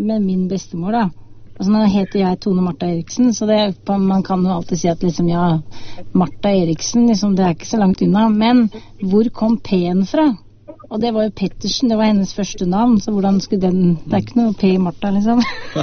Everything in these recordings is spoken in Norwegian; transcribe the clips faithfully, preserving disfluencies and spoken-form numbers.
med min bestemor da. Altså nå heter jeg Tone Martha Eriksen, så det, man kan jo alltid si at liksom, ja, Martha Eriksen, liksom, det er ikke så langt unna, men hvor kom P-en fra? Og det var jo Pettersen, det var hennes første navn, så hvordan skulle den, det er ikke noe P i Martha, liksom.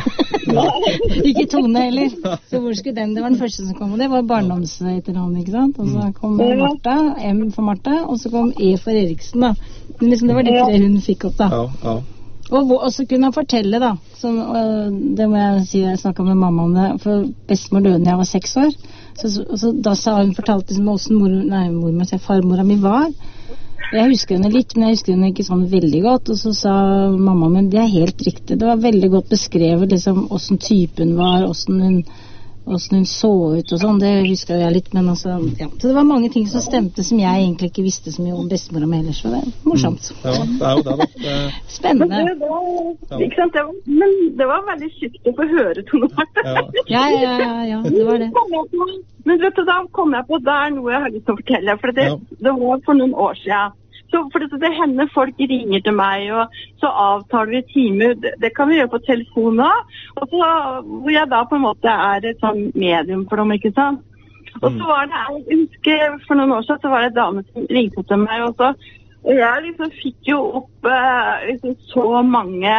Ikke Tone heller, så hvor skulle den, det var den første som kom, og det var barndomseternavnet, ikke sant? Og så kom Martha, M for Martha, og så kom E for Eriksen da. Men liksom, det var det tre hun fikk opp da. Ja, ja. Og, og så kunne han fortelle da, som, det må jeg si, jeg snakket med mamma om det, for bestemor døde da jeg var seks år, så, så, så da sa hun, fortalte liksom hvordan mor, nei, mormor, farmora mi var. Jeg husker henne litt, men jeg husker henne ikke sånn veldig godt, og så sa mamma, men det er helt riktig, det var veldig godt beskrevet, liksom, hvordan typen var, hvordan hun, hvordan hun så ut og sånn, det husker jeg litt, men altså, ja. Så det var mange ting som stemte som jeg egentlig ikke visste så mye om bestemora mi ellers, så det er morsomt. Ja, det er jo det da. Det... Spennende. Men det var, ikke sant, det var, men det var veldig sykt å få høre Tone Martha. Ja. Ja, ja, ja, ja, det var det. Men vet du, da kom jeg på, det er noe jeg har lyst til å fortelle, for det, det var for noen år siden. Så for det, det hender folk ringer til meg, og så avtaler vi timer, det, det kan vi gjøre på telefon da, og så, hvor jeg da på en måte er et sånn medium for dem, ikke sant? Og så var det, jeg husker for noen år siden, så var det en dame som ringte til meg, og, så, og jeg liksom fikk jo opp eh, liksom så mange,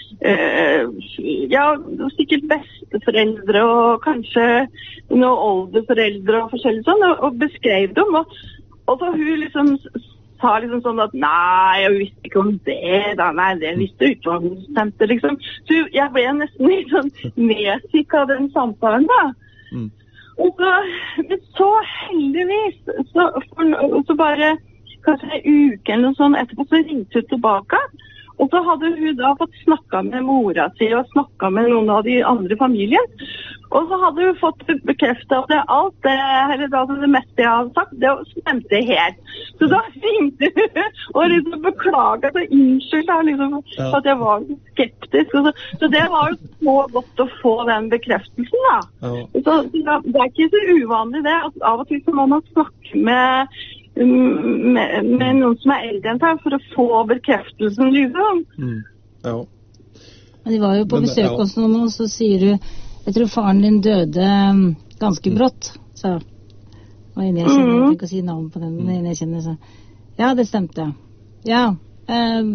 eh, ja, sikkert besteforeldre, og kanskje noen oldeforeldre og forskjellig sånn, og, og beskrev dem, og, og så hun liksom sa liksom sånn at nei, jeg visste ikke om det da, nei, det visste jeg ikke om det stemte, liksom. Så jeg ble nesten litt sånn medsyk av den samtalen da. Mm. Og så, men så heldigvis, så, for, så bare kanskje en uke eller noe sånt etterpå, så ringte hun tilbake. Og så hadde hun da fått snakket med mora si og snakket med noen av de andre familien. Og så hadde hun fått bekreftet at det, alt det, eller det, det meste jeg hadde sagt, det stemte helt. Så da ringte hun og liksom beklaget og unnskyld liksom, ja. At jeg var skeptisk. Så, så det var jo så godt å få den bekreftelsen da. Ja. Så det er ikke så uvanlig det, at av og til så må man snakke med Med, med noen som er eldre enn her for å få bekreftelsen liksom. Mm. Ja. De var jo på besøk ja. Hos noen, og så sier du jeg tror faren din døde ganske brått, så og en jeg kjenner, jeg fikk å si navn på den, men en jeg kjenner så ja, det stemte ja, um,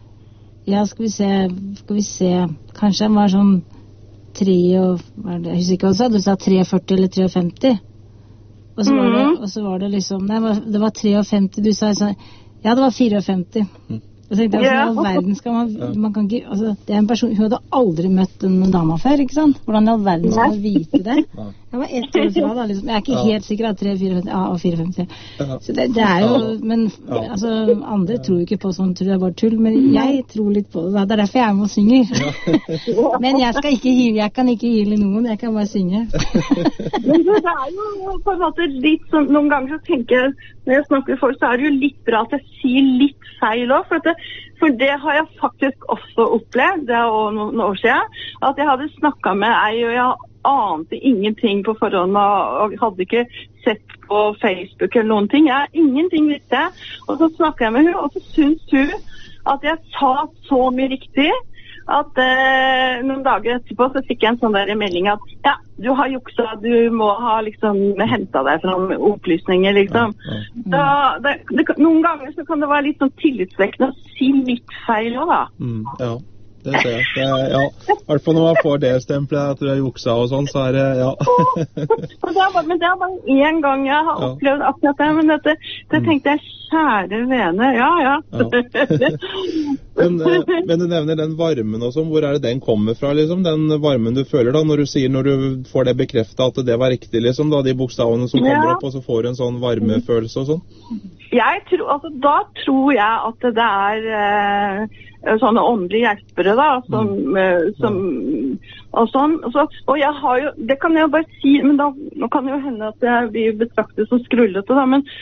ja, skal vi se skal vi se, kanskje han var sånn tre og, jeg husker ikke hva du sa, du sa tre førti eller tre femti. Og så, var det, og så var det liksom, nei, det var femtitre, du sa sånn, ja, det var femtifire. Mm. Og så tenkte jeg, altså, all verden skal man, man kan ikke, altså, det er en person, hun hadde aldri møtt en dama før, ikke sant? Hvordan i all verden skal man vite det? Jeg var ett år fra da, liksom, jeg er ikke ja. Helt sikker at tre femtifire, ja, og fire femtifire. Ja. Så det, det er jo, men, altså, andre tror jo ikke på sånn, tror jeg bare tull, men jeg tror litt på det, det er derfor jeg er med og synger. Men jeg skal ikke hive, jeg kan ikke hile noen, jeg kan bare synge. Men det er jo på en måte litt sånn, noen ganger så tenker jeg, når jeg snakker med folk, så er det jo litt bra at jeg sier litt feil også, for, det, for det har jeg faktisk også opplevd, det er også noen år siden, at jeg hadde snakket med ei, og jeg ante ingenting på forhånd, og hadde ikke sett på Facebook eller noen ting, jeg ingenting visste jeg, og så snakket jeg med hun, og så syntes hun at jeg sa så mye riktig, at eh, noen dager etterpå så fikk jeg en sånn der melding at ja, du har juksa, du må ha liksom hentet deg fram opplysninger liksom. Da, det, det, noen ganger så kan det være litt sånn tillitsvekkende å si litt feil også da. Mm, ja. Det ser jeg. Det er, ja. I hvert fall når man får det stemplet at du er juksa og sånn, så er det, ja. det er bare, men det er bare en gang jeg har opplevd akkurat det, men dette, det tenkte jeg, kjære vene, ja, ja. ja. men, men du nevner den varmen og sånn, hvor er det den kommer fra, liksom? Den varmen du føler da, når du sier, når du får det bekreftet at det var riktig, liksom, da, de bokstavene som kommer ja. Opp, og så får du en sånn varmefølelse og sånn? Jeg tror, altså, da tror jeg at det er eh, sånne åndelige hjelpere da, som, mm. som og sånn, så, og jeg har jo, det kan jeg jo bare si, men da, nå kan det jo hende at jeg blir betraktet som skrullete da, men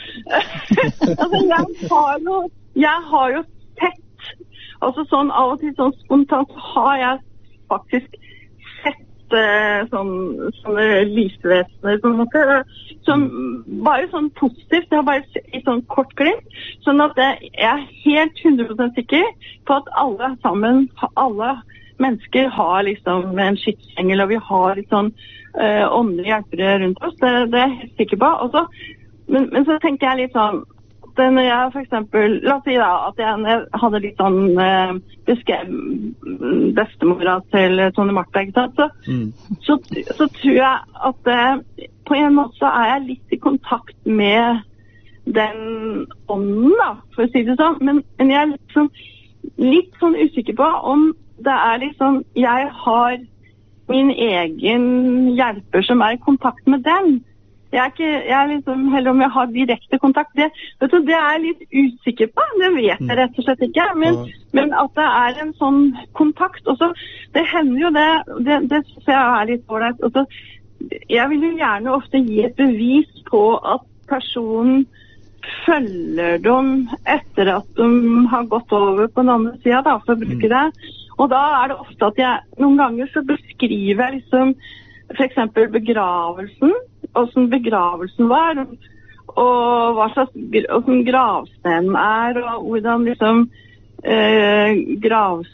altså, jeg har jo, jeg har jo sett, altså sånn av og til sånn spontant, har jeg faktisk sett Sånn, sånne lysvesener på en måte, som bare sånn positivt, det har bare i sånn kort glimt, sånn at jeg er helt hundre prosent sikker på at alle sammen, alle mennesker har liksom en skytsengel, og vi har litt sånn uh, åndelige hjelpere rundt oss, det, det er jeg helt sikker på. Også, men, men så tenker jeg litt sånn, at når jeg for eksempel, la oss si da, at jeg, jeg hadde litt sånn uh, beskrev bestemora til Tone Martha, ikke sant? Så, mm. så, så tror jeg at uh, på en måte så er jeg litt i kontakt med den ånden da, for å si det sånn, men, men jeg er liksom litt sånn usikker på om det er liksom, jeg har min egen hjelper som er i kontakt med den. Jeg er ikke, jeg er liksom, heller om jeg har direkte kontakt, det, vet du, det er jeg litt usikker på, det vet jeg rett og slett ikke, men, ja. men at det er en sånn kontakt, og så, det hender jo det, det, det synes jeg er litt ålreit, og så, jeg vil jo gjerne ofte gi et bevis på at personen følger dem etter at de har gått over på den andre siden, da, for å bruke det. Og da er det ofte at jeg, noen ganger så beskriver jeg liksom, for eksempel begravelsen, hvordan begravelsen var, og hva slags, hvordan gravstenen er, og hvordan liksom eh, gravs,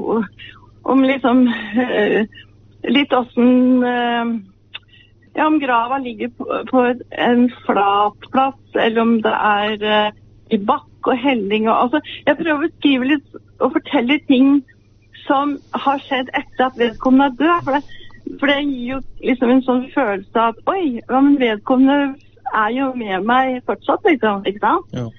om liksom eh, litt hvordan eh, ja, om grava ligger på, på en flat plass, eller om det er uh, i bakk og helling. Og, altså, jeg prøver å beskrive litt og fortelle ting som har skjedd etter at vedkommende er død. For det, for det gir jo liksom en sånn følelse av at oi, ja, men vedkommende er jo med meg fortsatt, liksom, ikke sant? Ja.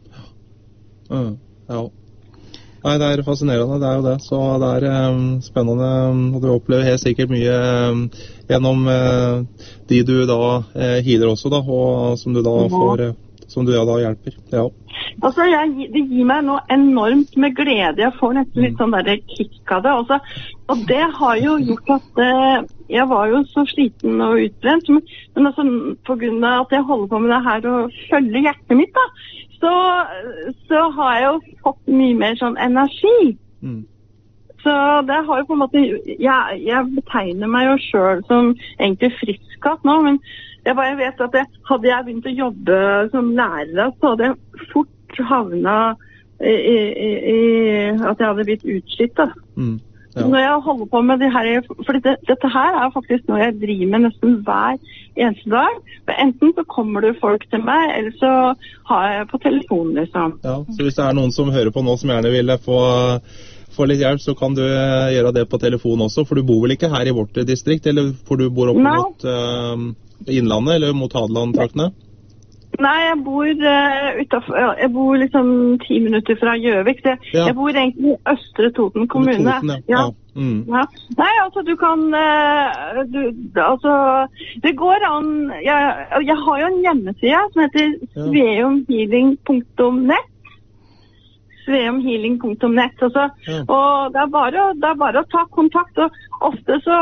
Mm, ja. Nei, det er fascinerende, det er jo det. Så det er um, spennende, og du opplever helt sikkert mye um, gjennom uh, de du da uh, healer også, da, og som du da ja. får, uh, som du da hjelper. Ja. Altså, jeg, det gir meg noe enormt med glede. Jeg får nesten litt sånn der kick av det. Også, og det har jo gjort at uh, jeg var jo så sliten og utbrent, men, men altså, på grunn av at jeg holder på med det her og følger hjertet mitt, da, Så, så har jeg jo fått mye mer sånn energi. Mm. Så det har jo på en måte, jeg, jeg betegner meg jo selv som egentlig friskatt nå, men jeg bare vet at jeg, hadde jeg begynt å jobbe som lærer, så hadde jeg fort havnet i, i, i at jeg hadde blitt utslitt da. Mm. Ja. Når jeg holder på med det her, for det, dette her er faktisk noe jeg driver med nesten hver eneste dag. Enten så kommer det folk til meg, eller så har jeg på telefonen, liksom. Ja, så hvis det er noen som hører på nå som gjerne vil få, få litt hjelp, så kan du gjøre det på telefon også, for du bor vel ikke her i vårt distrikt, eller for du bor opp mot uh, Innlandet, eller mot Hadeland-traktene? Nei, jeg bor uh, utenfor, jeg bor liksom ti minutter fra Gjøvik. Jeg, ja. jeg bor egentlig i Østre Toten kommune. Toten, ja. Ja. Ja. Mm. Ja. Nei, altså du kan, uh, du, altså, det går an, jeg, jeg har jo en hjemmeside som heter ja. sveumhealing punktum nett. sveumhealing punktum nett, altså, ja. og det er, bare, det er bare å ta kontakt, og ofte så,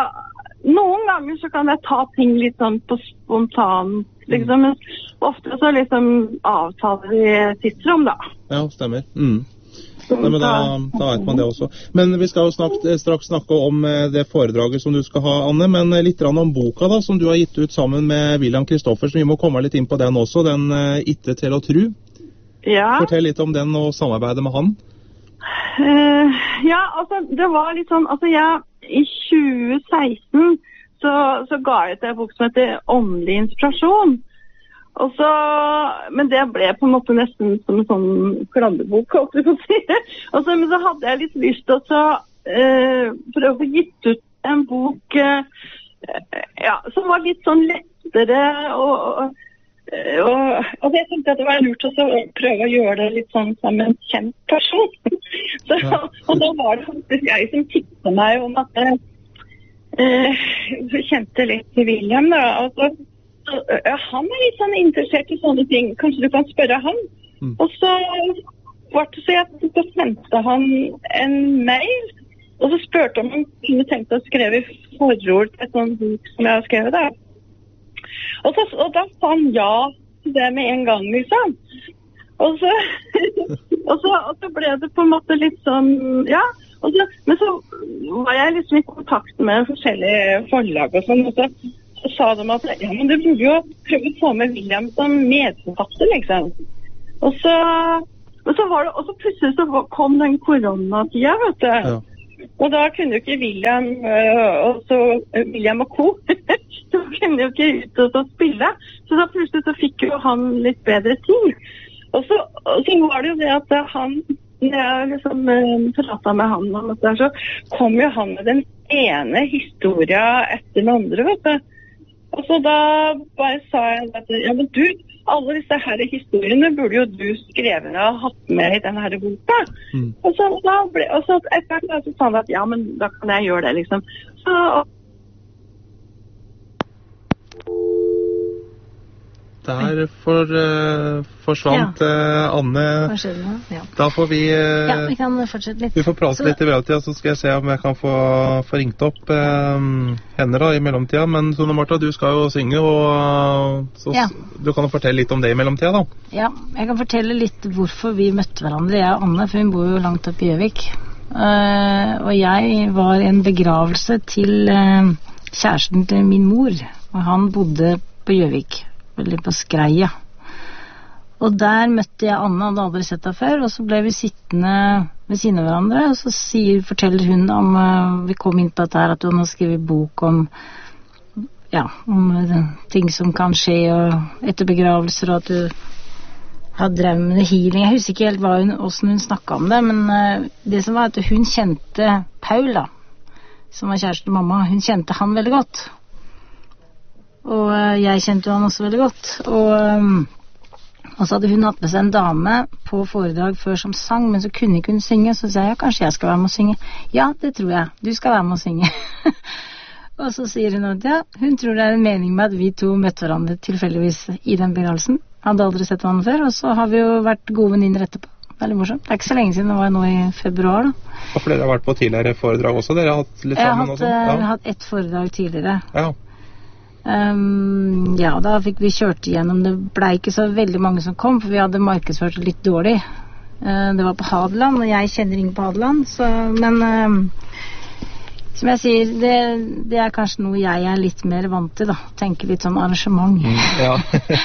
noen ganger så kan jeg ta ting litt sånn på spontant, liksom, men ofte så liksom avtaler vi tidsrom, da. Ja, stemmer. Mm. Nei, men da, da vet man det også. Men vi skal jo snart, straks snakke om det foredraget som du skal ha, Anne, men litt om boka da, som du har gitt ut sammen med William Kristoffersen. Vi må komme litt inn på den også, den Itte til å tru. Ja. Fortell litt om den og samarbeidet med han. Uh, ja, altså, det var litt sånn, altså jeg, i tjue seksten så, så ga jeg ut en bok som heter Åndelig inspirasjon. Og så, men det ble på en måte nesten som en sånn kladdebok, holdt jeg på å si. Og så, men så hadde jeg litt lyst til å uh, prøve å få gitt ut en bok uh, ja, som var litt sånn lettere og, og Og, og jeg tenkte at det var lurt å prøve å gjøre det litt sånn som en kjent person. Så, ja. Og da var det faktisk jeg som tikket meg om at jeg eh, kjente litt til William. Da. Altså, så, ja, han er litt sånn interessert i sånne ting. Kanskje du kan spørre han? Mm. Og så var det så jeg så sendte han en mail, og så spurte om han kunne tenkt å skrive forord til et sånt bok som jeg har skrevet da. Og, så, og da sa han ja til det med en gang, liksom. Og så, og, så, og så ble det på en måte litt sånn, ja. Og så, men så var jeg liksom i kontakt med forskjellige forlag og sånn, og så, så sa de at ja, men du burde jo prøve å få med William som medforfatter, liksom. Og så, og så var det, og så plutselig så kom den koronatida, vet du. Ja. Og da kunne jo ikke William, og så William og Co, så kunne jo ikke ut og så spille. Så da plutselig så fikk jo han litt bedre tid. Og så, og så var det jo det at han, når jeg liksom pratet med han om dette, så kom jo han med den ene historien etter den andre, vet du. Og så da bare sa jeg at, ja, men du, alle disse her historiene burde jo du skrevet og hatt med i denne her boka. Mm. Og så, da ble, og så etter hvert så sa han at, ja, men da kan jeg gjøre det, liksom. Så... Der for, uh, forsvant ja. uh, Anne. Ja. Da får vi... Uh, ja, vi kan fortsette litt. Vi får prate så... litt i mellomtida, så skal jeg se om jeg kan få, få ringt opp uh, henne da i mellomtida. Men Tone Martha, du skal jo synge, og så, ja. du kan jo fortelle litt om det i mellomtida da. Ja, jeg kan fortelle litt hvorfor vi møtte hverandre, jeg og Anne, for hun bor jo langt oppe i Gjøvik. Uh, og jeg var i en begravelse til uh, kjæresten til min mor, og han bodde på Gjøvik. Veldig på Skreia. Og der møtte jeg Anna, hadde aldri sett henne før, og så ble vi sittende ved siden av hverandre, og så sier, forteller hun om, uh, vi kom inn på dette her, at hun har skrevet bok om, ja, om uh, ting som kan skje, og etter begravelser, og at du har drevet med healing. Jeg husker ikke helt hva hun, hvordan hun snakket om det, men uh, det som var at hun kjente Paula, som var kjæreste til mamma, hun kjente han veldig godt. Og jeg kjente jo han også veldig godt. Og, og så hadde hun hatt med seg en dame på foredrag før som sang, men så kunne ikke hun synge. Så sa jeg, ja, kanskje jeg skal være med å synge. Ja, det tror jeg. Du skal være med å synge. Og så sier hun at ja, hun tror det er en mening med at vi to møtte hverandre tilfeldigvis i den begravelsen. Hadde aldri sett hverandre før, og så har vi jo vært gode venninner etterpå. Veldig morsomt. Det er ikke så lenge siden, det var nå i februar da. Og for dere har vært på tidligere foredrag også? Dere har hatt litt sammen også? Jeg har hatt ett foredrag tidligere. Ja. Um, ja, da fikk vi kjørt igjennom. Det ble ikke så veldig mange som kom, for vi hadde markedsført litt dårlig. Uh, det var på Hadeland, og jeg kjenner ingen på Hadeland, så, men um, som jeg sier, det, det er kanskje noe jeg er litt mer vant til da. Tenke litt sånn arrangement. Mm, ja.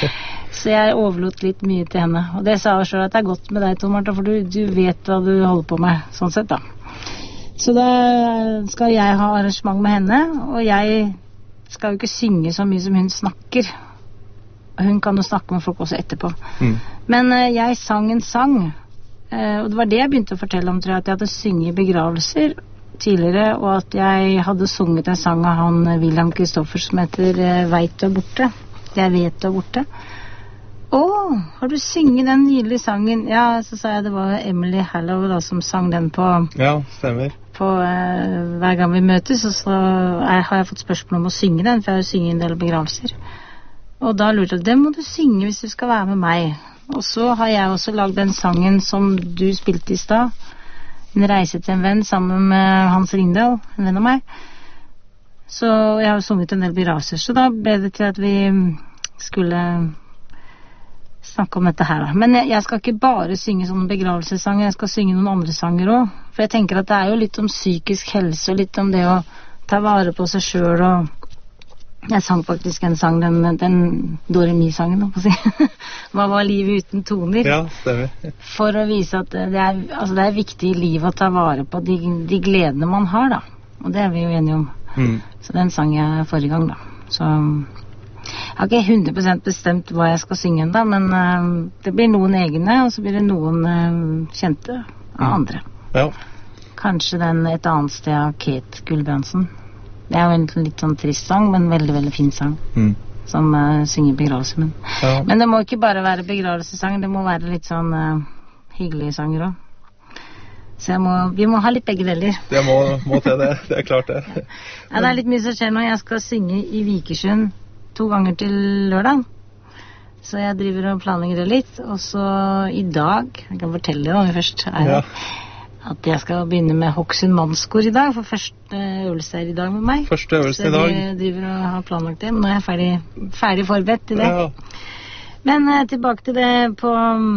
Så jeg overlot litt mye til henne. Og det sa jeg selv at det er godt med deg, Tone Martha, for du, du vet hva du holder på med, sånn sett da. Så da skal jeg ha arrangement med henne, og jeg skal jo ikke synge så mye som hun snakker. Hun kan jo snakke med folk også etterpå. Mm. Men uh, jeg sang en sang, uh, og det var det jeg begynte å fortelle om, tror jeg, at jeg hadde synget i begravelser tidligere, og at jeg hadde sunget en sang av han William Kristoffer som heter uh, Vet du er borte. Jeg vet du er borte. Åh, har du synget den nydelige sangen? Ja, så sa jeg det var Emily Hallow da, som sang den på... Ja, stemmer. På uh, hver gang vi møtes, og så er, har jeg fått spørsmål om å synge den, for jeg har jo synget en del begravelser. Og da lurte jeg, det må du synge hvis du skal være med meg. Og så har jeg også laget den sangen som du spilte i sted, En reise til en venn, sammen med Hans Ringdal, en venn av meg. Så jeg har jo sunget en del begravelser, så da ble det til at vi skulle snakke om dette her. Men jeg, jeg skal ikke bare synge sånne begravelsessanger, jeg skal synge noen andre sanger også. For jeg tenker at det er jo litt om psykisk helse, og litt om det å ta vare på seg selv, og jeg sang faktisk en sang, den, den Doremi-sangen, å si. Hva var livet uten toner? Ja, stemmer. For å vise at det er, altså det er viktig i livet å ta vare på de, de gledene man har, da. Og det er vi jo enige om. Mm. Så den sang jeg forrige gang, da. Så... Jeg har ikke hundre prosent bestemt hva jeg skal synge enda, men uh, det blir noen egne, og så blir det noen uh, kjente av mm. andre. Ja. Kanskje den Et annet sted av Kate Gulbrandsen. Det er jo en litt sånn trist sang, men veldig, veldig fin sang. Mm. Som uh, synger begravelse. Men. Ja. men det må ikke bare være begravelsesang, det må være litt sånn uh, hyggelige sanger også. Så jeg må, vi må ha litt begge deler. Det må, må til det, det er klart det. Ja, det er litt mye som skjer nå. Jeg skal synge i Vikersund to ganger til lørdag. Så jeg driver og planlegger det litt. Og så i dag, jeg kan fortelle det da først, er ja. at jeg skal begynne med Hokksund Mannskor i dag, for første øvelse er i dag med meg. Første øvelse i dag. Så jeg driver og har planlagt det, men nå er jeg ferdig, ferdig forberedt til det. Ja. Men uh, tilbake til det på,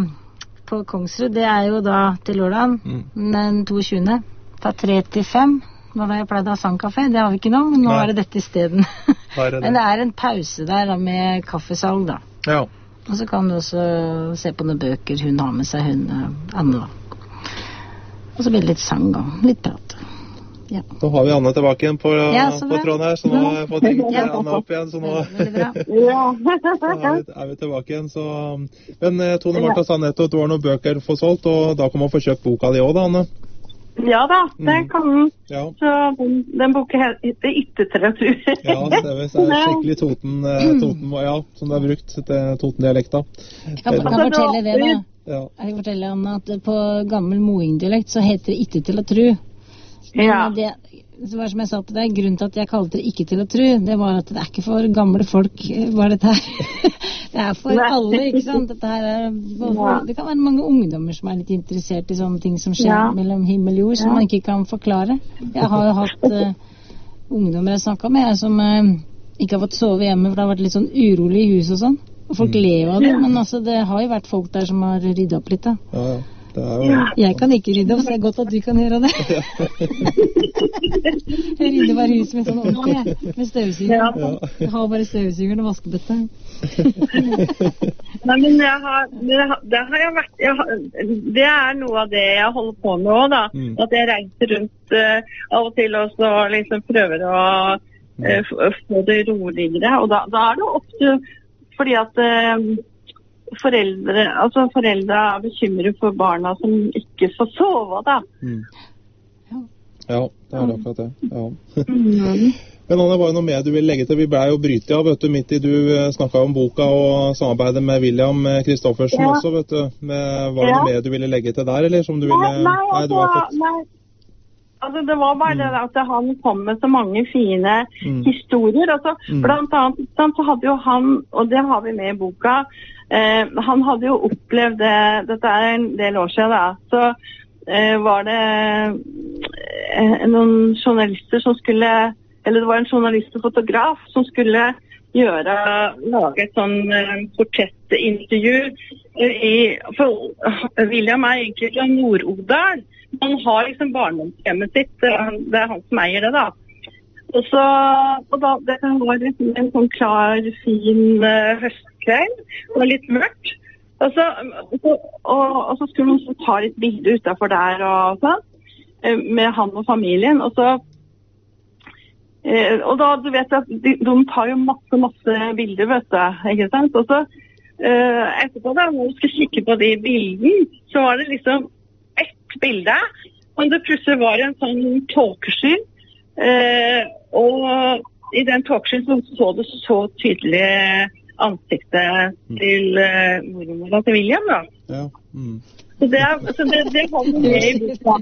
på Kongsrud, det er jo da til lørdagen, mm. den toogtyvende fra tre til fem. Nå har jeg pleid å ha sangkaffe, det har vi ikke nå, men nå Nei. er det dette i stedet. Det. Men det er en pause der da, med kaffesalg da. Ja. Og så kan du også se på noen bøker hun har med seg, hun Anne da. Og så blir det litt sang og litt prat. Ja. Så har vi Anne tilbake igjen på, ja, på tråden her, så nå har jeg fått ringt ja. Anne opp igjen, så nå ja. så er, vi, er vi tilbake igjen. Så. Men Tone Martha sa nettopp at det var noen bøker for solgt, og da kan man få kjøpt boka di også da, Anne? Ja da, det kan den. Ja. Så den, den boken heter Ytterteratur. Ja, det er skikkelig Toten, Toten ja, som det er brukt til Toten-dialekta. Jeg kan, kan fortelle det da. Ja. Jeg kan fortelle, Anne, at på gammel Moing-dialekt så heter det ikke til å tru. Men ja. det, det var som jeg sa til deg, grunnen til at jeg kalte det ikke til å tru, det var at det er ikke for gamle folk, var dette her. Det er for alle, ikke sant? Dette her er, det kan være mange ungdommer som er litt interessert i sånne ting som skjer ja. mellom himmel og jord, som ja. man ikke kan forklare. Jeg har jo hatt uh, ungdommer jeg snakket med, som uh, ikke har fått sove hjemme, for det har vært litt sånn urolig i hus og sånn. Og folk lever av det, men altså, det har jo vært folk der som har ryddet opp litt da. Ja, ja. Det er jo... Jeg kan ikke rydde opp, så det er godt at du kan gjøre det. Jeg rydder bare huset med sånn ordentlig, med støvsuger. Ja. Jeg har bare støvsugeren og vaskebøtte. Nei, men jeg har, det, det har jeg vært, jeg har, det er noe av det jeg holder på med også, da. Mm. At jeg reiser rundt uh, av og til og så liksom prøver å uh, få det roligere. Og da, da er det ofte fordi at... Uh, Foreldre, altså foreldre er bekymret for barna som ikke får sove da. Mm. Ja, det er akkurat det. Ja. Mm. Men Anne, var det noe mer du vil legge til? Vi ble jo brytet av, vet du, midt i du snakket om boka og samarbeidet med William Kristoffersen ja. også, vet du. Med, var det ja. noe mer du ville legge til der, eller som du ville... Nei, nei, altså, nei, du har fått... nei. Altså, det var bare mm. det at han kom med så mange fine mm. historier. Altså, mm. blant annet så hadde jo han, og det har vi med i boka, Eh, han hadde jo opplevd det, dette er en del år siden da, så eh, var det eh, noen journalister som skulle, eller det var en journalist og fotograf som skulle gjøre, lage et sånn eh, portrettintervju eh, i, for William er egentlig fra Nord-Odal, han har liksom barndomshjemmet sitt, det er han som eier det da. Og så, og da, det var liksom en sånn klar, fin uh, høstkveld, det var litt mørkt, og så, og, og, og så skulle man ta litt bilder utenfor der og sånn, uh, med han og familien, og så, uh, og da, du vet at de, de tar jo masse, masse bilder, vet du, ikke sant? Og så, uh, etterpå da, når du skulle kikke på de bildene, så var det liksom ett bilde, og det plutselig var en sånn tåkesky, Uh, og i den talkshowen så, så du så tydelig ansiktet mm. til uh, mormor til William da. Ja. Mm. Så det er så det, det har vi med i boka.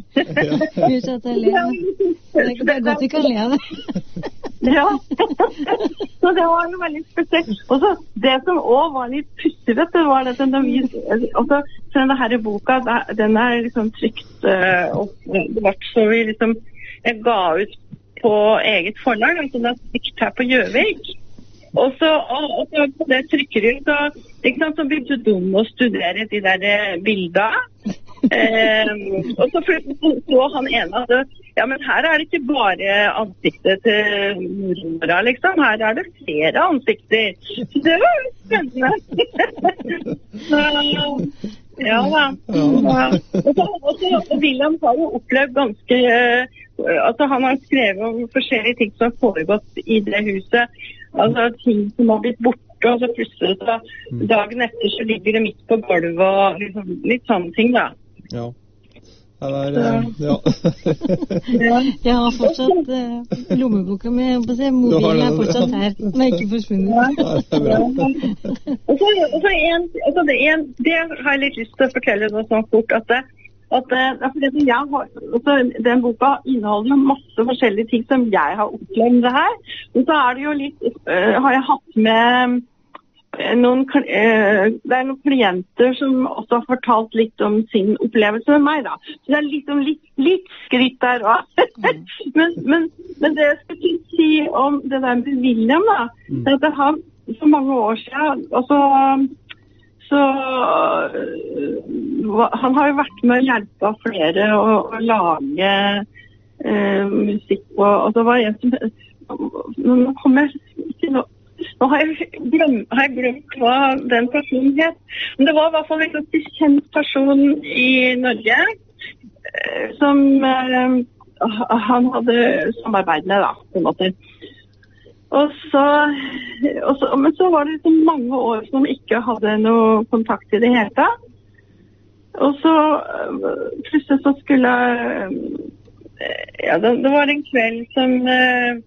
Det er godt vi kan le av det. Ja. Så det var jo veldig spesielt. Og så det som også var litt pussig, vet du, var det at den vi, altså, denne her boka, den er liksom trykt uh, og det var så vi liksom jeg ga ut på eget forlag, altså det er trykt her på Gjøvik. Og så, og, og så på det trykkeriet, så, ikke sant, så begynte du dum å studere de der bildene. Eh, og så så han ene at ja, men her er det ikke bare ansiktet til mormora, liksom. Her er det flere ansikter. Så det var jo spennende. Så, ja da. Ja. Og, så, og, så, og William har jo opplevd ganske... Altså, han har skrevet om forskjellige ting som har foregått i det huset. Altså, ting som har blitt borte, og så plutselig så dagen etter så ligger det midt på gulvet og liksom, litt sånne ting, da. Ja. Ja, det er, ja. Jeg har fortsatt uh, lommeboka mi, jeg må se, mobilen er fortsatt her, den er ikke forsvunnet. Ja, det er bra. Og så, og så en, altså det, en, det har jeg litt lyst til å fortelle noe sånn fort, at det, at det, jeg har, altså, den boka inneholder masse forskjellige ting som jeg har opplevd det her. Og så er det jo litt, uh, har jeg hatt med noen, uh, det er noen klienter som også har fortalt litt om sin opplevelse med meg da. Så det er litt, litt, litt skritt der også. Mm. men, men, men det jeg skal si om det der med William da, mm. det er at han for mange år siden, altså, så uh, han har jo vært med å hjelpe flere å, å lage uh, musikk, og, og det var en som nå kommer jeg ikke nå nå har jeg, glemt, har jeg glemt hva den personen het, men det var i hvert fall en kjent person i Norge uh, som uh, han hadde samarbeidende da, på en måte. Og så, og så, men så var det liksom mange år som ikke hadde noe kontakt i det hele tatt. Og så plutselig så skulle, ja, det, det var en kveld som uh,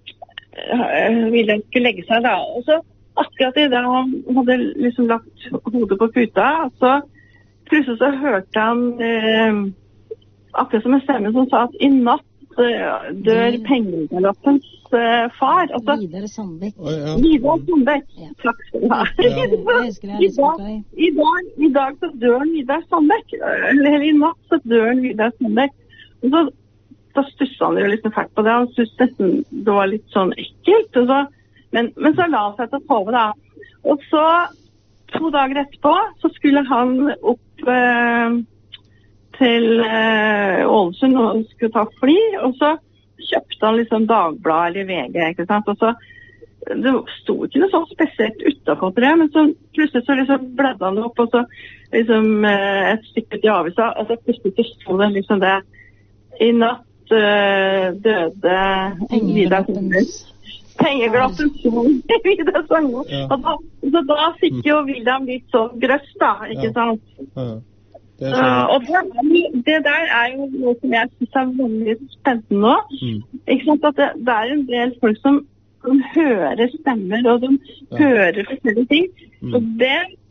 William skulle legge seg da. Og så akkurat i det han hadde liksom lagt hodet på puta, så plutselig så hørte han uh, akkurat som en stemme som sa at i natt dør pengegaloppens uh, far. Altså, Vidar Sandbekk. Oi, ja. Vidar Sandbekk. Ja. Takk skal du ha. Ja, jeg husker det, jeg I, dag, i, dag, I dag så dør han Vidar Sandbekk. Eller i natt så dør han Vidar Sandbekk. Og så da stusset han jo liksom fælt på det. Han syntes nesten det var litt sånn ekkelt. Og så, men, men så la han seg til å sove da. Og så to dager etterpå så skulle han opp uh, til uh, Ålesund og skulle ta fly, og så kjøpte han liksom Dagblad eller V G, ikke sant? Og så, det stod ikke noe sånn spesielt utenfor det, men så plutselig så liksom bledde han opp, og så liksom uh, et stykke til avisa, og så plutselig så stod det liksom det, i natt uh, døde Vidar Sandbekk. Pengeglappen sto i Vidar Sandbekk. Ja. Og da, så da fikk jo William litt sånn grøst da, ikke ja. sant? Ja. Det, uh, og det, det der er jo noe som jeg synes er veldig spennende nå. Mm. Ikke sant? At det, det er en del folk som, som hører stemmer, og de ja. hører forskjellige ting. Mm. Og det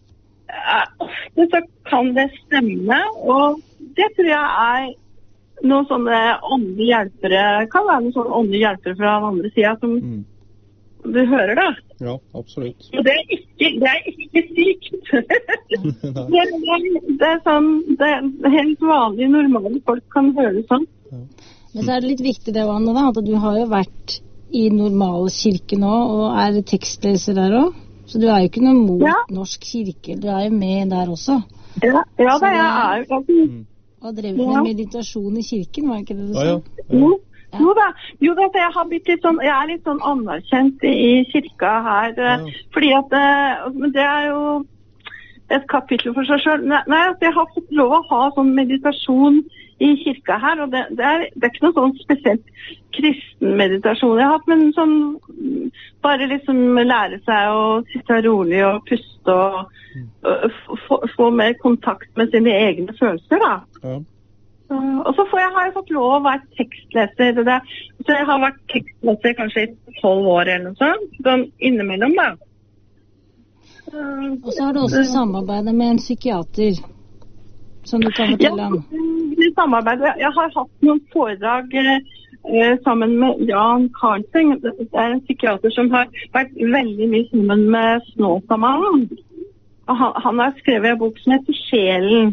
er, ofte så kan det stemme, og det tror jeg er noen sånne åndelige hjelpere, kan være noen sånne åndelige hjelpere fra den andre siden som mm. du hører da. Ja, absolutt. Og det er ikke, det er ikke sykt. det, det, det er sånn, det er helt vanlige, normale folk kan høre sånn. Ja. Men så er det litt viktig det, Anne, da, at du har jo vært i normal kirke nå, og er tektleser der også. Så du er jo ikke noe mot ja. norsk kirke, du er jo med der også. Ja, ja det er jo. Mm. Og drevet med ja. meditasjon i kirken, var ikke det du sa? Ja, ja. ja. Ja. Jo da, jo da, jeg har blitt litt sånn, jeg er litt sånn anerkjent i, i kirka her, ja. fordi at, men det er jo et kapittel for seg selv. Nei, nei, jeg har fått lov å ha sånn meditasjon i kirka her, og det, det, er, det er ikke noe sånn spesielt kristen meditasjon jeg har hatt, men sånn, bare liksom lære seg å sitte rolig og puste og, og få, få mer kontakt med sine egne følelser da. Ja. Uh, og så får jeg, har jeg fått lov å være tekstleser. Det, så jeg har vært tekstleser kanskje i tolv år eller noe sånt. Sånn innimellom da. Uh, og så har du også uh, samarbeidet med en psykiater, som du kan fortelle om. Ja, samarbeidet. Jeg har hatt noen foredrag uh, sammen med Jan Karlseng. Det er en psykiater som har vært veldig mye sammen med Snåsamannen. Han, han har skrevet en bok som heter Sjelen.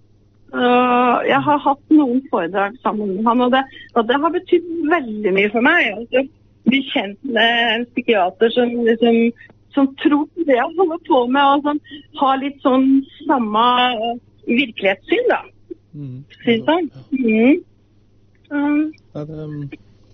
Uh, jeg har hatt noen foredrag sammen med han, og det, og det har betydd veldig mye for meg. Altså, bli kjent med en psykiater som, liksom, som tror det jeg holder på med, og som har litt sånn samme uh, virkelighetssyn, da. Mm. Synes han? Mm. Um. Ja, det, um...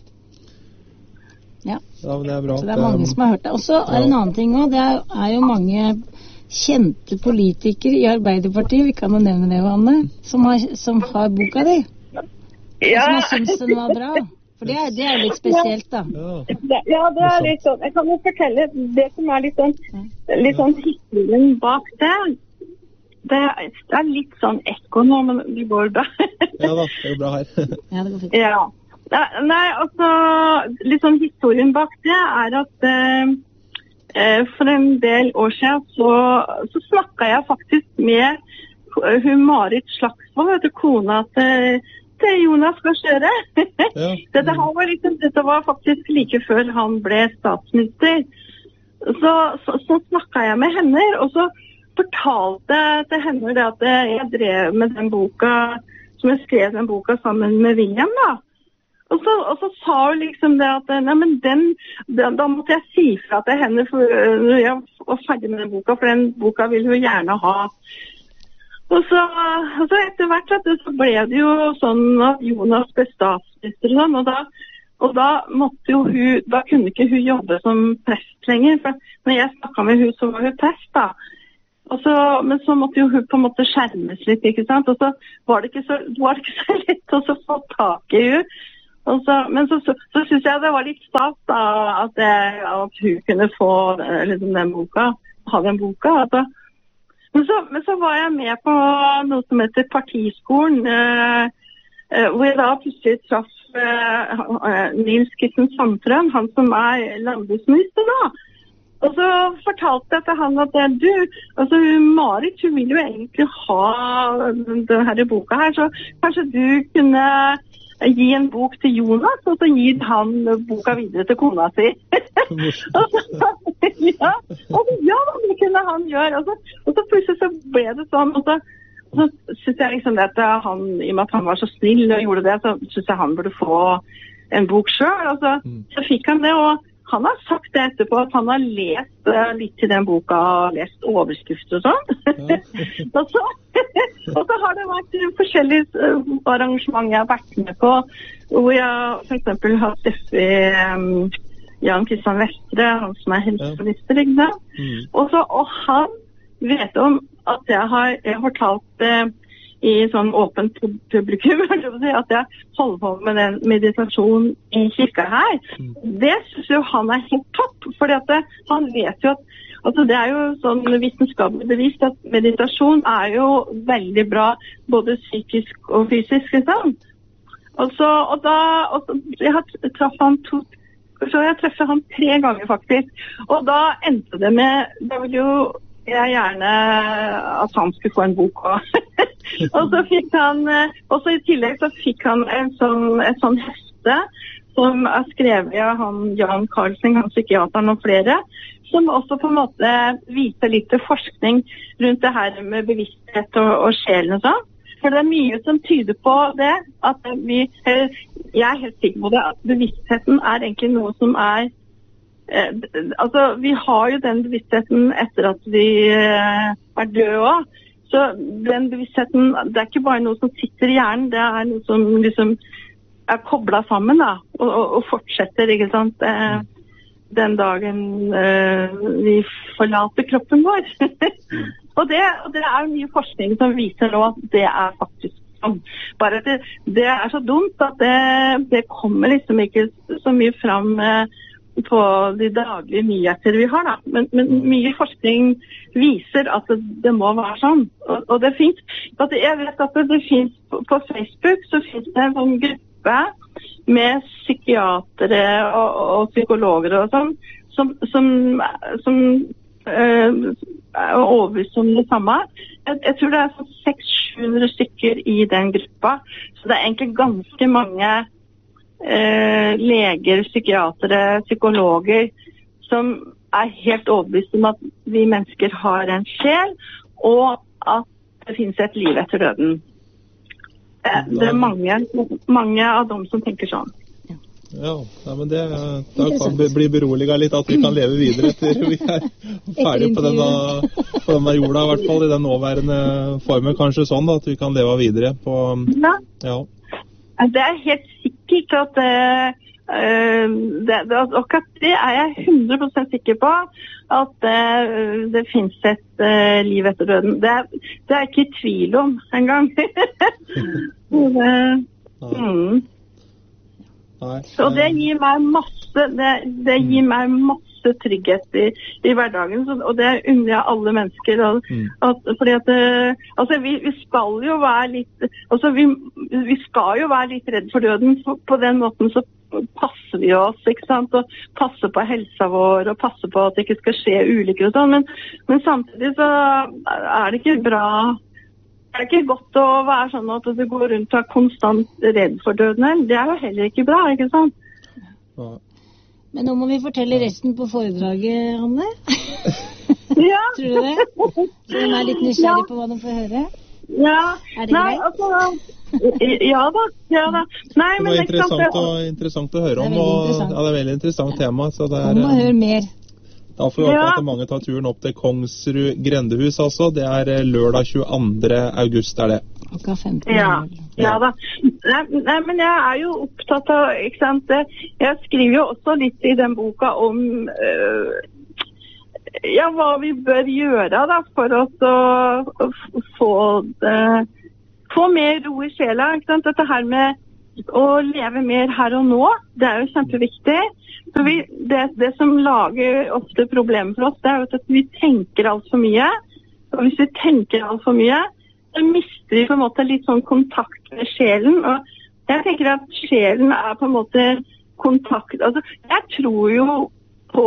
ja. ja, det er bra. Så det er mange som har hørt det. Og så er det en annen ting også, det er, er jo mange kjente politikere i Arbeiderpartiet, vi kan jo nevne det, Anne, som har, som har boka di. Ja. Som har syntes den var bra. For det er, det er litt spesielt, da. Ja, ja, det er litt sånn. Jeg kan jo fortelle det som er litt sånn, litt sånn historien bak det. Det er, det er litt sånn ekko nå, men det går bra. Ja da, det går bra her. Ja, det går fint. Ja. Nei, altså, litt sånn historien bak det er at eh, for en del år siden så, så snakket jeg faktisk med hun Marit Slagsvold, vet du, kona til, til Jonas Gahr Støre. Ja. Dette, var liksom, dette var faktisk like før han ble statsminister. Så, så, så snakket jeg med henne, og så fortalte jeg til henne det at jeg drev med den boka, som jeg skrev den boka sammen med William da. Og så, og så sa hun liksom det at, nei, men den, den, da måtte jeg si fra til henne for, når jeg var ferdig med den boka, for den boka ville hun gjerne ha. Og så, og så etter hvert så ble det jo sånn at Jonas ble statsminister og sånn, og da, og da måtte jo hun, da kunne ikke hun jobbe som prest lenger, for når jeg snakket med hun så var hun prest da. Og så, men så måtte jo hun på en måte skjermes litt, ikke sant? Og så var det ikke så, var det ikke så lett å få tak i hun. Og så, men så, så, så synes jeg det var litt stas da, at, jeg, at hun kunne få liksom, den boka, ha den boka. Altså. Men, så, men så var jeg med på noe som heter Partiskolen, eh, eh, hvor jeg da plutselig traff eh, Nils Kristian Sandtrøen, han som er landbruksminister da. Og så fortalte jeg til han at du, altså Marit, hun vil jo egentlig ha denne boka her, så kanskje du kunne gi en bok til Jonas, og så gir han boka videre til kona si. og så, ja, og ja, det kunne han gjøre. Og så, og så plutselig så ble det sånn, og så, og så synes jeg liksom at han, i og med at han var så snill og gjorde det, så synes jeg han burde få en bok selv, og så, så fikk han det, og han har sagt det etterpå at han har lest uh, litt til den boka og lest overskrifter og sånn. Ja. og, så, og så har det vært forskjellige uh, arrangementer jeg har vært med på, hvor jeg for eksempel har treffet um, Jan Christian Vestre, han som er helseminister, ikke sant? Mm. Og, så, og han vet om at jeg har, jeg har talt uh, i sånn åpent publikum, at jeg holder på med den meditasjonen i kirka her. Det synes jo han er helt topp, fordi at det, han vet jo at altså det er jo sånn vitenskapelig bevist at meditasjon er jo veldig bra, både psykisk og fysisk, liksom. Og så, og da, og så, jeg har traff han to, så jeg treffet han tre ganger faktisk, og da endte det med, da vil jo jeg gjerne at han skulle få en bok også. og så fikk han, og så i tillegg så fikk han en sånn, et sånn hefte som er skrevet av han Jan Carlsen, han psykiateren og flere, som også på en måte viser litt forskning rundt det her med bevissthet og, og sjelen og sånn. For det er mye som tyder på det, at vi, jeg er helt sikker på det, at bevisstheten er egentlig noe som er Eh, altså, vi har jo den bevisstheten etter at vi eh, er døde også. Så den bevisstheten, det er ikke bare noe som sitter i hjernen, det er noe som liksom er koblet sammen da, og, og, og fortsetter, ikke sant, eh, den dagen eh, vi forlater kroppen vår. og, det, og det er jo mye forskning som viser nå at det er faktisk sånn. Bare at det, det er så dumt at det, det kommer liksom ikke så mye fram eh, på de daglige nyheter vi har da. Men, men mye forskning viser at det, det må være sånn. Og, og det finnes, at jeg vet at det, det finnes på, på Facebook så finnes det en sånn gruppe med psykiatere og, og psykologer og sånn, som, som, som øh, er overbevist om det samme. Jeg, jeg tror det er sånn seks til sju hundre stykker i den gruppa, så det er egentlig ganske mange Eh, leger, psykiatere, psykologer som er helt overbevist om at vi mennesker har en sjel og at det finnes et liv etter døden. Eh, det er mange, mange av dem som tenker sånn. Ja, ja men det da kan bli beroliget litt at vi kan leve videre etter vi er ferdig på denne, på denne jorda, i hvert fall i den nåværende formen, kanskje sånn da, at vi kan leve videre på, ja. Det er helt sikkert at uh, det, det, akkurat det er jeg hundre prosent sikker på, at uh, det finnes et uh, liv etter døden. Det er, det er ikke i tvil om engang. det, mm. Så det gir meg masse, det, det gir meg masse trygghet i, i hverdagen, så, og det unner jeg alle mennesker. Og, mm. at, fordi at, altså, vi, vi skal jo være litt, altså, vi, vi skal jo være litt redd for døden, så på den måten så passer vi oss, ikke sant, og passer på helsa vår, og passer på at det ikke skal skje ulykker og sånn, men, men samtidig så er det ikke bra, det er ikke godt å være sånn at du går rundt og er konstant redd for døden, det er jo heller ikke bra, ikke sant? Ja. Men nå må vi fortelle resten på foredraget, Anne. Ja. Tror du det? Så de er litt nysgjerrig ja. på hva de får høre? Ja. Er det Nei, greit? Altså, ja da, ja da. Nei, det var interessant, å, interessant å høre om, og ja, det er et veldig interessant tema. Så det er, Kom og hør mer. Da får vi håpe at mange tar turen opp til Kongsrud grendehus, altså. Det er lørdag tjueandre august, er det. Klokka femten. Ja, ja da. Nei, nei, men jeg er jo opptatt av, ikke sant, jeg skriver jo også litt i den boka om øh, ja, hva vi bør gjøre da, for oss å, å få, det, få mer ro i sjela, ikke sant, dette her med å leve mer her og nå, det er jo kjempeviktig. Så vi, det, det som lager ofte problemer for oss, det er jo at vi tenker alt for mye. Og hvis vi tenker alt for mye, så mister vi på en måte litt sånn kontakt med sjelen. Og jeg tenker at sjelen er på en måte kontakt. Altså, jeg tror jo på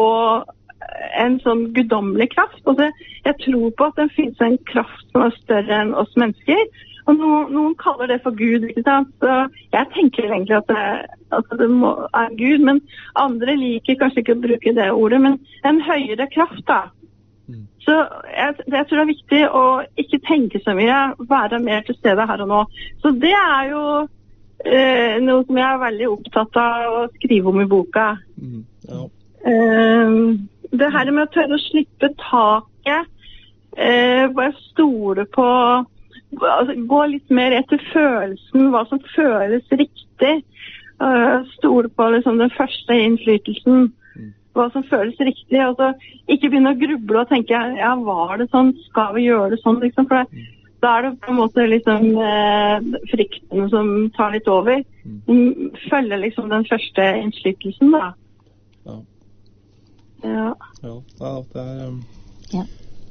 en sånn guddommelig kraft. Altså, jeg tror på at det finnes en kraft som er større enn oss mennesker. Og noen, noen kaller det for Gud, ikke sant? Så jeg tenker egentlig at det, at det må, er Gud, men andre liker kanskje ikke å bruke det ordet, men en høyere kraft da. Mm. Så jeg, jeg tror det er viktig å ikke tenke så mye, være mer til stede her og nå. Så det er jo eh, noe som jeg er veldig opptatt av å skrive om i boka. Mm. Ja. Eh, det her med å tørre å slippe taket, eh, bare stole på, altså, gå litt mer etter følelsen, hva som føles riktig, uh, stole på liksom, den første innflytelsen, mm. hva som føles riktig, altså ikke begynne å gruble og tenke, ja, var det sånn, skal vi gjøre det sånn, liksom, for det, mm. da er det på en måte liksom uh, frykten som tar litt over, mm. følger liksom den første innflytelsen da. Ja. Ja. Ja, ja det er... Um... Ja.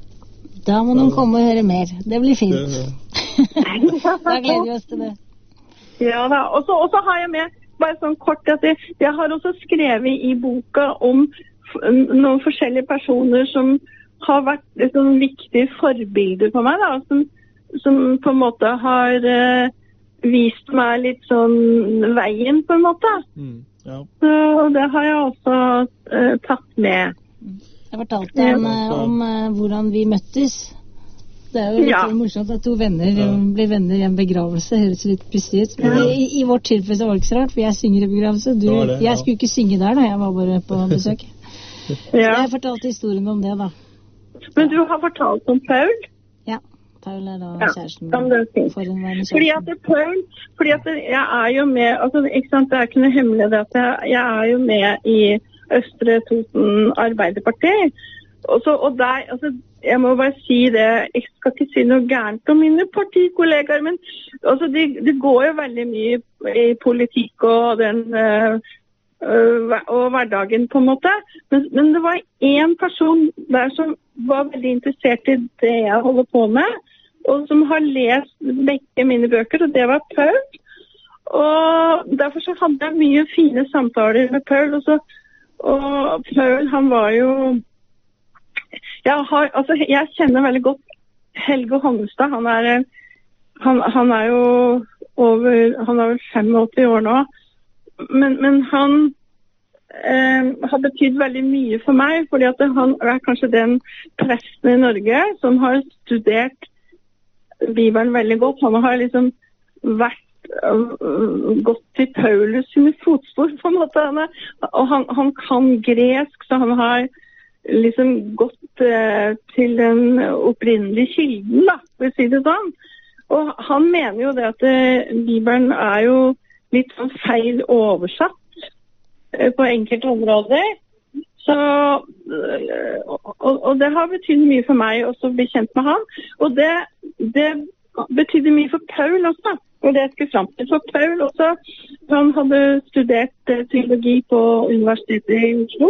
Da må noen komme og høre mer. Det blir fint. Det, ja. Da gleder vi oss til det. Ja da, og så, og så har jeg med bare sånn kort at jeg, jeg har også skrevet i boka om noen forskjellige personer som har vært liksom, viktige forbilder for meg da, som, som på en måte har uh, vist meg litt sånn veien på en måte. Mm, ja. Så, og det har jeg også uh, tatt med. Jeg fortalte om, om uh, hvordan vi møttes. Det er jo litt ja. morsomt at to venner ja. blir venner i en begravelse. Høres litt plutselig ut. Men ja. i, i vårt tilfelle var det ikke så rart, for jeg synger i begravelse. Du, det, jeg ja. skulle ikke synge der da, jeg var bare på besøk. ja. Så jeg fortalte historien om det da. Men du har fortalt om Paul? Ja, Paul er da ja. kjæresten min. Fordi at det er Paul, fordi at jeg er jo med, altså ikke sant, det er ikke noe hemmelig det at jeg, jeg er jo med i Østre Toten Arbeiderparti. Og, så, og der, altså, jeg må bare si det, jeg skal ikke si noe gærent om mine partikollegaer, men altså, det, det går jo veldig mye i politikk og, den, øh, øh, og hverdagen på en måte. Men, men det var en person der som var veldig interessert i det jeg holder på med, og som har lest begge mine bøker, og det var Paul. Og derfor så hadde jeg mye fine samtaler med Paul, og så Og Paul, han var jo... Jeg, har, altså, jeg kjenner veldig godt Helge Hongstad. Han er, han, han er jo over... Han er vel femogåtti år nå. Men, men han eh, har betydd veldig mye for meg, fordi at han er kanskje den presten i Norge som har studert Bibelen veldig godt. Han har liksom vært gått til Paulus sine fotspor på en måte, og han, han kan gresk, så han har liksom gått eh, til den opprinnelige kilden da, for å si det sånn, og han mener jo det at eh, Bibelen er jo litt sånn feil oversatt eh, på enkelte områder, så eh, og, og det har betydd mye for meg også å bli kjent med han, og det, det betydde mye for Paul også. Og det jeg skulle frem til for Paul også, han hadde studert uh, teologi på Universitetet i Oslo,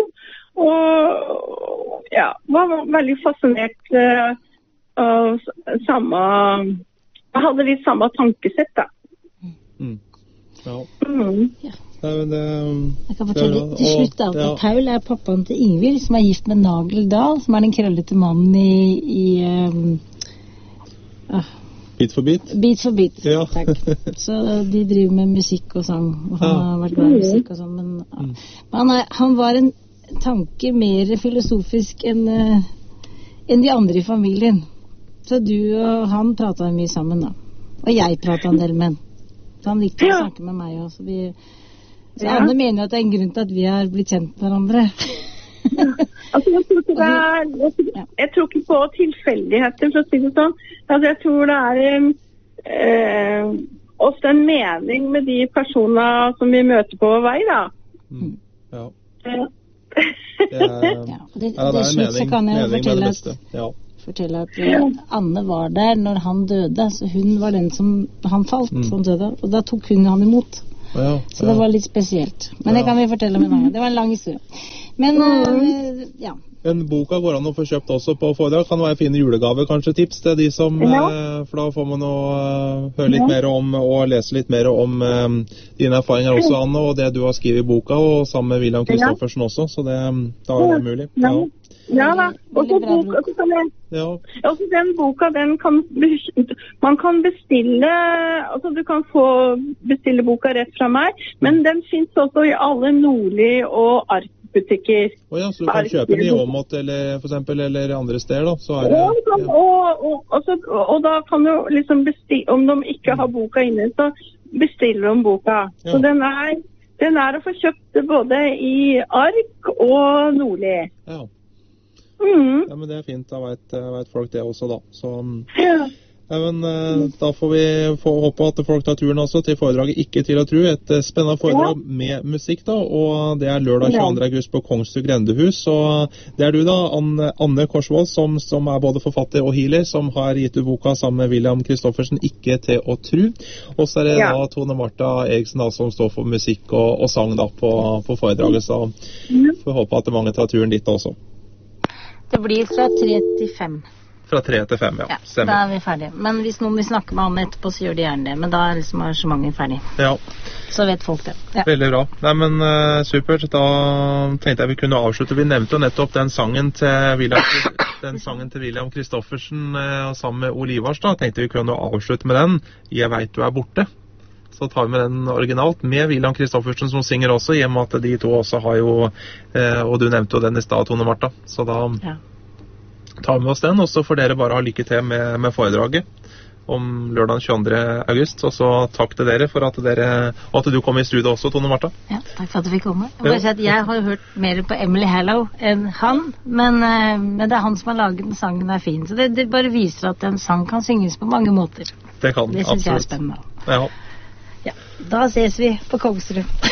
og ja, var veldig fascinert uh, av samme, jeg hadde litt samme tankesett da. Mm. Ja. Mm. Ja. Nei, men det, jeg kan fortelle til slutt da, at ja. Paul er pappaen til Ingvild, som er gift med Nagel Dahl, som er den krøllete mannen i... i um, uh, Bit for bit? Bit for bit, ja. Takk. Så de driver med musikk og sang, og han ja. har vært glad i musikk og sånn, men, ja. mm. men han, er, han var en tanke mer filosofisk enn uh, enn de andre i familien. Så du og han pratet mye sammen da. Og jeg pratet en del med han. Så han likte å snakke med meg også. Vi, så ja. Anne mener at det er en grunn til at vi har blitt kjent med hverandre. Altså, jeg, tror ikke det er, jeg, jeg tror ikke på tilfeldigheter, for å si det sånn. Altså, jeg tror det er eh, ofte en mening med de personer som vi møter på vei, da. Mm. Ja. Ja. Det, ja, det, ja, det slutt så kan jeg fortelle at, ja. fortelle at ja, Anne var der når han døde, så hun var den som han falt, mm. som døde, og da tok hun han imot. Ja, ja. Så det var litt spesielt. Men det kan vi fortelle om en annen. Det var en lang historie. Men, uh, ja. En boka går an å få kjøpt også på foredrag. Kan være fine julegaver, kanskje tips til de som, ja. eh, for da får man å uh, høre litt ja. mer om, og lese litt mer om um, dine erfaringer også, Anne, og det du har skrevet i boka, og sammen med William Kristoffersen også, så det, da er det mulig. Ja. Ja da, og så boka, ja. også den boka, den kan, man kan bestille, altså du kan få bestille boka rett fra meg, men den finnes også i alle Nordli og Ark-butikker. Oh ja, så du kan kjøpe den i Åmot eller for eksempel, eller andre steder da, så er det... Og, ja. og, og, og, så, og da kan du liksom bestille, om de ikke har boka inne, så bestiller de boka. Ja. Så den er, den er å få kjøpt både i Ark og Nordli. Ja. Mm. Ja, men det er fint, da vet, vet folk det også da. Så, ja. Ja, men da får vi få håpe at folk tar turen også til foredraget Ikke til å tro. Et spennende foredrag ja. med musikk da, og det er lørdag tjueandre august på Kongsrud Grendehus. Og det er du da, Anne, Anne Korsvold, som, som er både forfatter og healer, som har gitt ut boka sammen med William Kristoffersen Ikke til å tro. Og så er det ja. da Tone Marta Eriksen da, som står for musikk og, og sang da på, på foredraget, så mm. får håpe at mange tar turen dit også. Det blir fra tre til fem. Fra tre til fem, ja. Ja, da er vi ferdige. Men hvis noen vil snakke med Anne etterpå, så gjør de gjerne det. Men da er liksom arrangementet ferdig. Ja. Så vet folk det. Ja. Veldig bra. Nei, men uh, supert. Da tenkte jeg vi kunne avslutte. Vi nevnte jo nettopp den sangen til William, den sangen til William Kristoffersen uh, sammen med Olivars. Da tenkte vi kunne avslutte med den. Jeg vet du er borte. Så tar vi med den originalt, med William Kristoffersen som synger også, i og med at de to også har jo, eh, og du nevnte jo den i stad, Tone Marta, så da ja. tar vi med oss den, og så får dere bare ha lykke til med, med foredraget om lørdag tjueandre august, og så takk til dere for at dere, og at du kom i studio også, Tone Marta. Ja, takk for at du fikk komme. Jeg, bare si at jeg har jo hørt mer på Emily Hallow enn han, men, men det er han som har laget den sangen, er fin, så det, det bare viser at en sang kan synges på mange måter. Det kan, det synes absolutt. Jeg er spennende. Ja. Ja, da ses vi på Kongsrud.